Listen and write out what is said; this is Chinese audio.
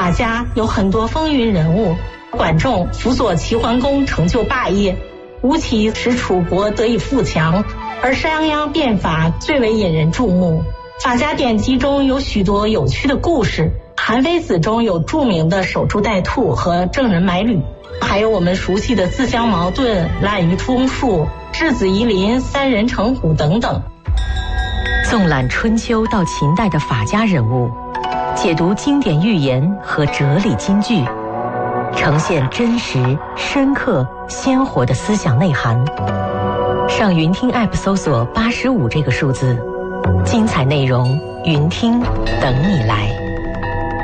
法家有很多风云人物，管仲辅佐齐桓公成就霸业，吴起使楚国得以富强，而商鞅变法最为引人注目。法家典籍中有许多有趣的故事，韩非子中有著名的守株待兔和郑人买履，还有我们熟悉的自相矛盾、滥竽充数、质子夷陵、三人成虎等等。 纵览春秋到秦代的法家人物，解读经典寓言和哲理金句，呈现真实、深刻、鲜活的思想内涵。上云听 App 搜索85这个数字，精彩内容，云听等你来。